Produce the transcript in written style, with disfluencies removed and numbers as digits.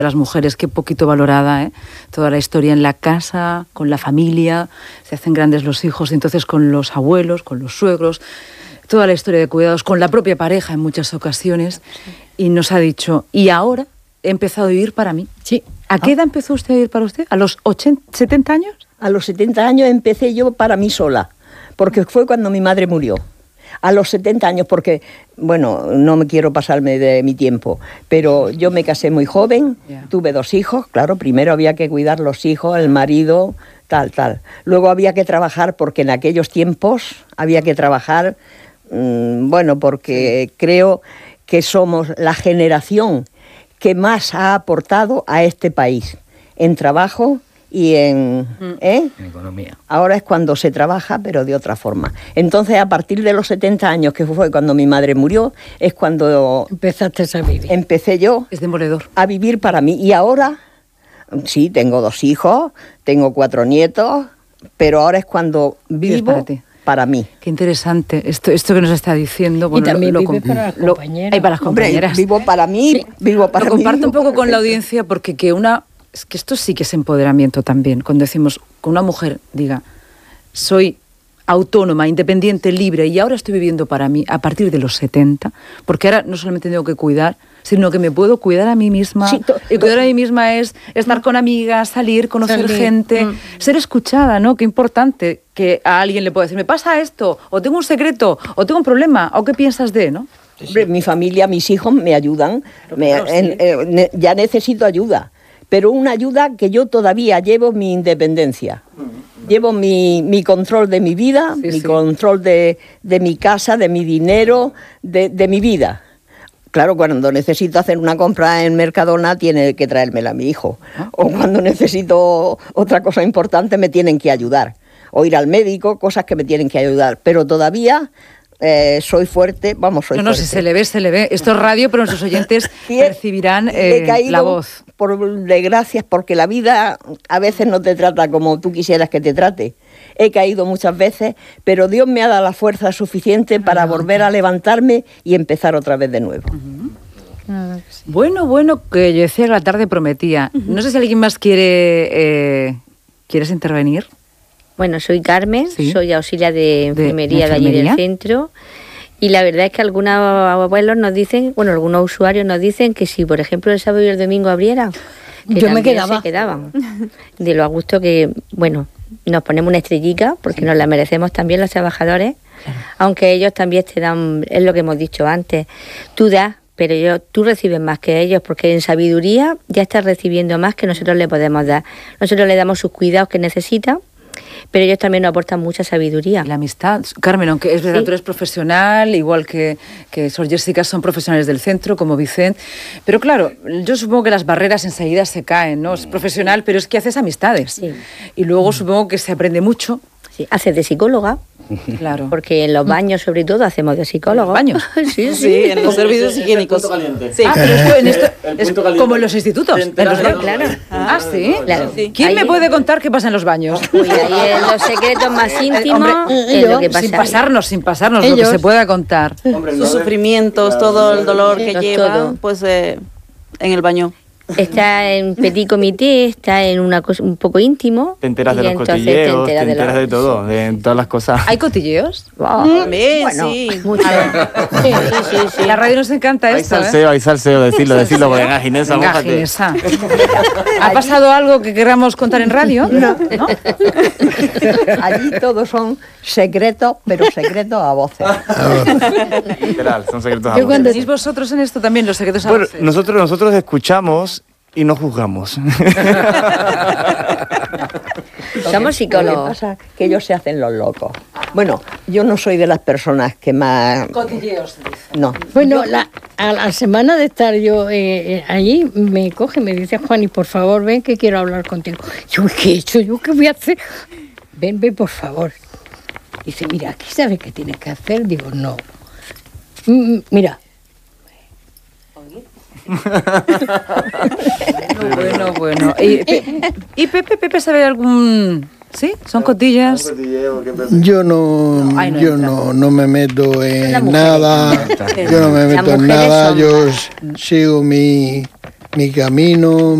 las mujeres, qué poquito valorada, ¿eh? Toda la historia en la casa, con la familia, se hacen grandes los hijos, y entonces con los abuelos, con los suegros, toda la historia de cuidados, con la propia pareja en muchas ocasiones, y nos ha dicho, y ahora he empezado a vivir para mí. Sí. ¿A qué edad empezó usted a vivir para usted? ¿A los 70 años? A los 70 años empecé yo para mí sola, porque fue cuando mi madre murió. A los 70 años, porque, bueno, no me quiero pasarme de mi tiempo, pero yo me casé muy joven, tuve 2 hijos, claro, primero había que cuidar los hijos, el marido, tal. Luego había que trabajar, porque en aquellos tiempos había que trabajar, bueno, porque creo que somos la generación que más ha aportado a este país, en trabajo y en economía. Ahora es cuando se trabaja, pero de otra forma. Entonces, a partir de los 70 años, que fue cuando mi madre murió, es cuando empezaste a vivir. Empecé yo es demoledor. A vivir para mí. Y ahora, sí, tengo 2 hijos, tengo 4 nietos, pero ahora es cuando vivo para mí. Qué interesante esto que nos está diciendo. Bueno, y también vive para las compañeras. Para las compañeras. Hombre, vivo para mí, sí. Vivo para lo mí. Comparto un poco con la audiencia, porque es que esto sí que es empoderamiento también, cuando decimos que una mujer diga, soy autónoma, independiente, libre, y ahora estoy viviendo para mí a partir de los 70, porque ahora no solamente tengo que cuidar, sino que me puedo cuidar a mí misma. Sí, y cuidar a mí misma es estar con amigas, salir, conocer gente, ser escuchada, ¿no? Qué importante que a alguien le pueda decir, me pasa esto, o tengo un secreto, o tengo un problema, o qué piensas de, ¿no? Hombre, mi familia, mis hijos me ayudan, ya necesito ayuda, pero una ayuda que yo todavía llevo mi independencia. Llevo mi control de mi vida, control de mi casa, de mi dinero, de mi vida. Claro, cuando necesito hacer una compra en Mercadona, tiene que traérmela mi hijo. O cuando necesito otra cosa importante, me tienen que ayudar. O ir al médico, cosas que me tienen que ayudar. Pero todavía soy fuerte, soy fuerte. Si se le ve. Esto es radio, pero nuestros oyentes recibirán la voz. Por desgracias, porque la vida a veces no te trata como tú quisieras que te trate. He caído muchas veces, pero Dios me ha dado la fuerza suficiente para volver a levantarme y empezar otra vez de nuevo. Bueno, que yo decía que la tarde prometía. No sé si alguien más ¿quieres intervenir? Bueno, soy Carmen, soy auxiliar de enfermería de allí del centro. Y la verdad es que algunos abuelos nos dicen, algunos usuarios nos dicen que si, por ejemplo, el sábado y el domingo abrieran, que yo me quedaba. Se quedaban. De lo a gusto que, nos ponemos una estrellica, porque nos la merecemos también los trabajadores, aunque ellos también te dan, es lo que hemos dicho antes, tú das, pero tú recibes más que ellos, porque en sabiduría ya estás recibiendo más que nosotros le podemos dar. Nosotros le damos sus cuidados que necesitan, pero ellos también nos aportan mucha sabiduría. La amistad. Carmen, aunque es verdad, tú eres profesional, igual que Sor Jessica son profesionales del centro, como Vicente, pero claro, yo supongo que las barreras enseguida se caen, ¿no? Es profesional, pero es que haces amistades. Sí. Y luego supongo que se aprende mucho. Sí, haces de psicóloga. Claro. Porque en los baños, sobre todo, hacemos de psicólogos. ¿En los baños? Sí, en los servicios higiénicos. Sí. Pero es como en los institutos. Claro. ¿Sí? Claro. ¿Quién ahí me puede contar qué pasa en los baños? Uy, ahí en los secretos más íntimos es lo que pasa. Sin pasarnos lo que se pueda contar. Sus sufrimientos, todo el dolor que llevan, pues en el baño. Está en petit comité, está en una cosa un poco íntimo. Te enteras de los cotilleos, te enteras de todo, de todas las cosas. ¿Hay cotilleos? También, sí. Mucho. Sí. La radio nos encanta esto. Hay salseo, decirlo, venga, Ginesa, mójate. ¿Ha pasado algo que queramos contar en radio? No. Allí todos son secretos, pero secretos a voces. Literal, son secretos a voces. ¿Cuándo decís vosotros en esto también, los secretos a voces? Nosotros escuchamos y no juzgamos. Somos psicólogos. Lo que pasa es que ellos se hacen los locos. Bueno, yo no soy de las personas que más... Cotilleos. No. Bueno, a la semana de estar yo allí, me dice Juan, y por favor, ven que quiero hablar contigo. Yo, ¿qué he hecho? ¿Yo qué voy a hacer? Ven, por favor. Dice, mira, aquí sabes qué tienes que hacer. Digo, no. Mira. Bueno. ¿Y Pepe sabe algún...? ¿Sí? ¿Son cotillas? Yo no me meto en nada. Yo no me meto en nada. Yo sigo mi mi camino,